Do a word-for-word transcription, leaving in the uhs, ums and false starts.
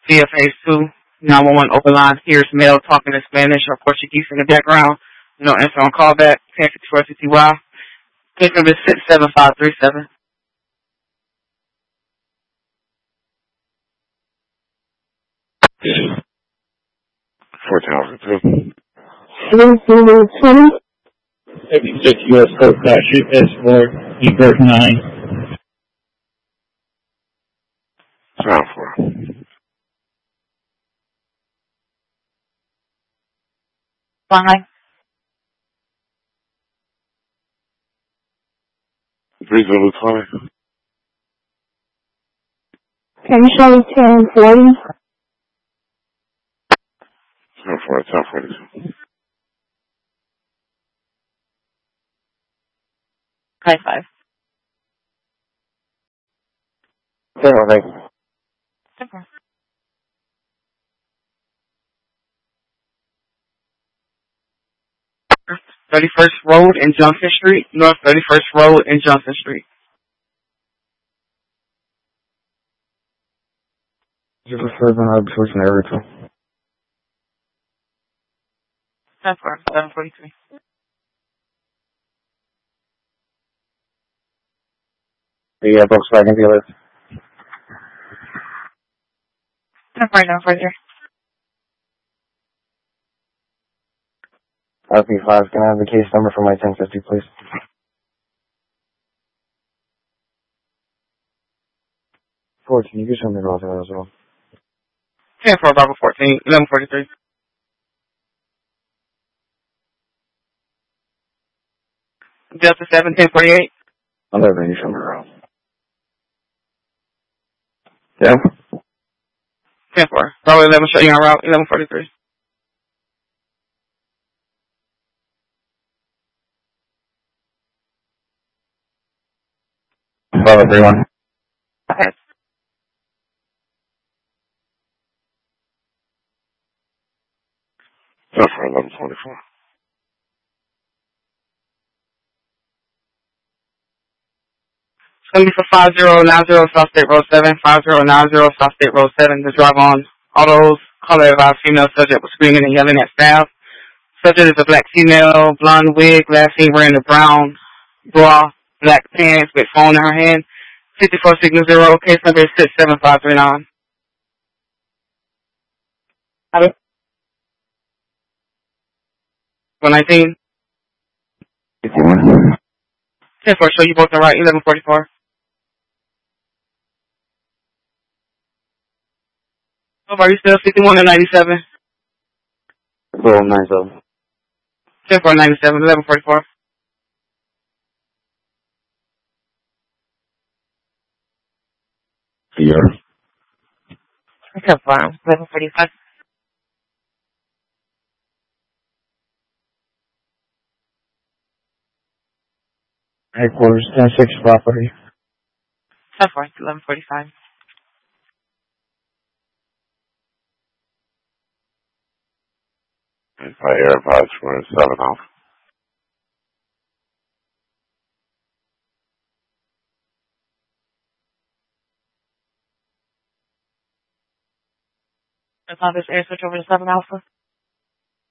C F A two, nine one one open line. Here's male talking in Spanish or Portuguese in the background. No answer on callback. ten fifty-four C T Y. Case number six seven five three seven. fourteen officer two. Zulu twenty. fifty-six U S Code statute S four, Ebert nine. Sound four. Five. three Zulu twenty. Can you show me ten forty? Sound four, ten forty-two. High five. ten forty. Okay. thirty-first Road and Johnson Street. North thirty-first Road and Johnson Street. Zero seven, I'll be switching every two. That's right. seven forty-three. The uh, Volkswagen dealer. That's right now, further. R P five, can I have the case number for my ten fifty, please? fourteen, you can show me the auto as well. ten four Bravo fourteen, eleven forty-three. Delta seven, ten forty-eight. eleven, you show me the route. Yeah? ten four. Bravo eleven, show you on route, eleven forty-three. Bravo three one. Okay. That's for eleven forty-four. It's going to be for five zero nine zero South State Road seven, five zero nine zero South State Road seven. The drive on autos, caller advised female subject was screaming and yelling at staff. Subject is a black female, blonde wig, last seen wearing a brown bra, black pants with phone in her hand. fifty-four signal zero, case number is six seven five three nine. Hello? one nineteen. fifty-one. ten four, show you both on right, eleven forty-four. Oh, are you still fifty-one and ninety-seven? Little ninety-seven. ten four ninety-seven, eleven forty-four. Yeah. Okay, fine. eleven forty-five. Headquarters, ten six property. ten four, eleven forty-five. If I AirPods for seven off. I found this air switch over to seven Alpha.